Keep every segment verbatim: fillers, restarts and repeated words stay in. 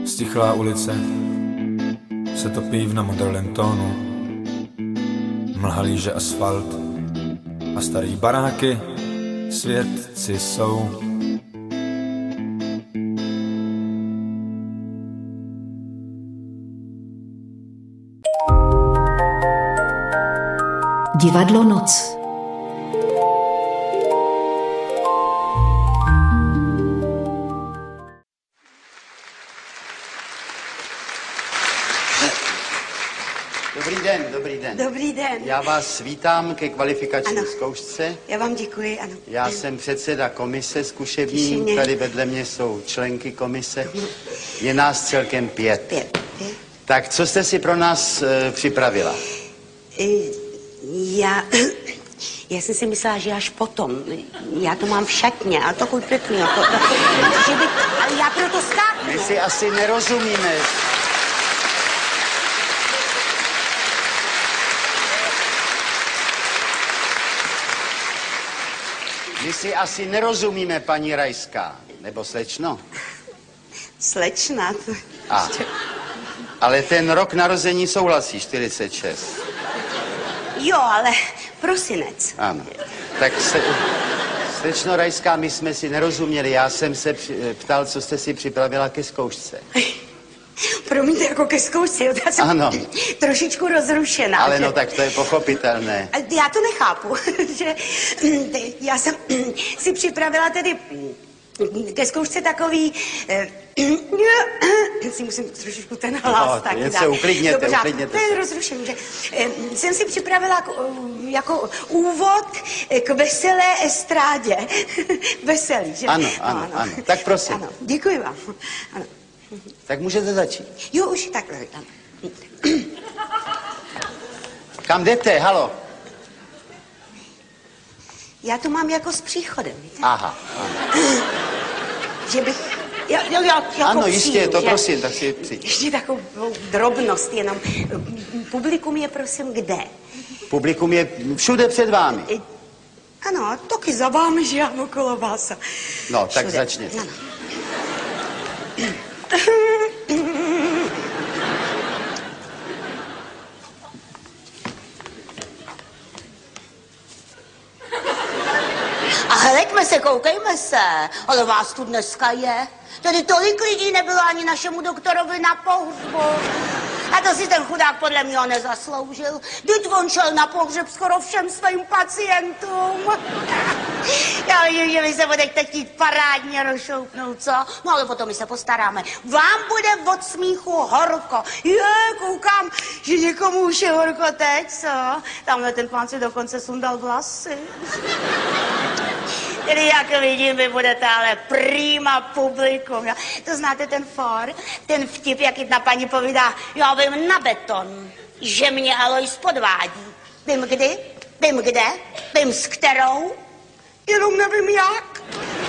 Stichlá ulice se topí v namodrlém tónu. Mlha líže asfalt a starý baráky svědci jsou. Divadlo Noc. Dobrý den, dobrý den. Dobrý den. Já vás vítám ke kvalifikační Ano. zkoušce. Já vám děkuji, ano. Já jsem předseda komise Těší zkušební, mě. tady vedle mě jsou členky komise. Je nás celkem pět. Pět. pět. Tak co jste si pro nás e, připravila? I, Já, já jsem si myslela, že až potom. Já to mám v šatně, ale to pěkný. To, to, že by, ale já proto skáknu. My si asi nerozumíme. My si asi nerozumíme, paní Rajská. Nebo slečno? Slečna. To... A, ale ten rok narození souhlasí, čtyřicet šest. Jo, ale prosinec. Ano. Tak se, slečno Rajská, my jsme si nerozuměli. Já jsem se při, ptal, co jste si připravila ke zkoušce. Promiňte, jako ke zkoušce, jo, já jsem Ano. trošičku rozrušená. Ale že... no tak to je pochopitelné. Já to nechápu, že já jsem si připravila tedy ke zkoušce takový, si musím trošičku ten hlas No, taky jen dát. se uklidněte, Dobře, uklidněte to je se. rozrušení, že jsem si připravila jako, jako úvod k veselé estrádě. Veselý, že? Ano, ano, ano. Tak prosím. Ano, děkuji vám. Ano. Tak můžete začít. Jo, už takhle, ano. Kam jdete, halo? Já to mám jako s příchodem, víte? Aha, ano. Že bych... Jo, jo, jo, jako Ano, jistě, přijdu, to že? prosím, tak si přijď. Ještě takovou drobnost jenom. Publikum je prosím kde? Publikum je všude před vámi. I- Ano, taky za vámi, že ano, okolo vás. No, tak Všude. začněte. Ano. A hleďme se, koukejme se, ale vás tu dneska je. Tady tolik lidí nebylo ani našemu doktorovi na pohřbu. A to si ten chudák podle mě nezasloužil. Vždyť on šel na pohřeb skoro všem svým pacientům. Já vím, že vy se budete chtít parádně rozšoupnout, co? No ale potom my se postaráme. Vám bude od smíchu horko. Je, koukám, že někomu už je horko teď, co? Tamhle ten pán si dokonce sundal vlasy. Tedy jak vidím, vy budete ale prima publikum. Jo? To znáte ten for? Ten vtip, jak jedna paní povídá, já vím na beton, že mě Alois podvádí. Vím kdy, vím kde, vím s kterou, jenom nevím jak.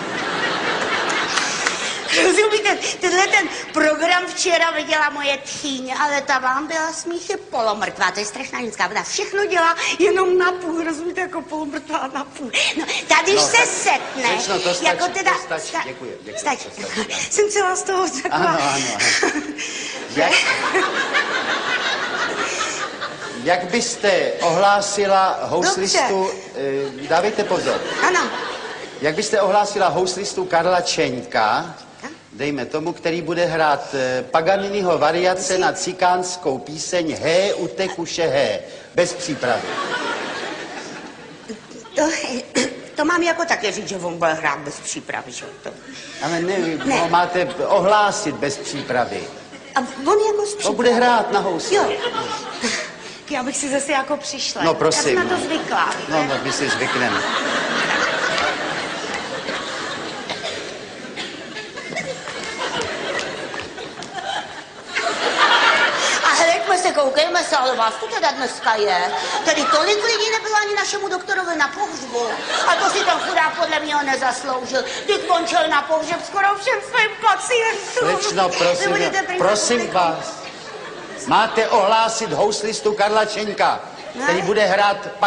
Rozumíte, tenhle ten program včera viděla moje tchýně, ale ta vám byla smíchy polomrtvá, to je strašná ženská, ona všechno dělá jenom na půl, rozumíte, jako polomrtvá na půl. No, tady No, se tak, setne, slečno, to stačí, jako teda... to stačí, sta- děkuji, děkuji, stačí. to stačí. Jsem celá z toho taková... Ano, ano, ano. Jak, jak byste ohlásila houslistu, eh, dávejte pozor, Ano, jak byste ohlásila houslistu Karla Čeňka, dejme tomu, který bude hrát eh, Paganiniho variace na cikánskou píseň Hé, utekuše hé, bez přípravy. to, to mám jako také říct, že on bude hrát bez přípravy, že to... Ale ne, Ne. ho máte ohlásit bez přípravy. A on jako z On přípravy. bude hrát na housli. Jo. Já bych si zase jako přišla. No, prosím. Já jsem na to zvyklá. No, no, my si zvykneme. A hleďme se, koukejme se, ale vás tu teda dneska je. Tady tolik lidí nebylo ani našemu doktorovi na pohřbu. A to si ten chudák podle mě nezasloužil. Teď on šel na pohřeb skoro všem svým pacientům. Slečno, prosím, Vy budete prý- prosím vás, máte ohlásit houslistu Karla Čeňka, který bude hrát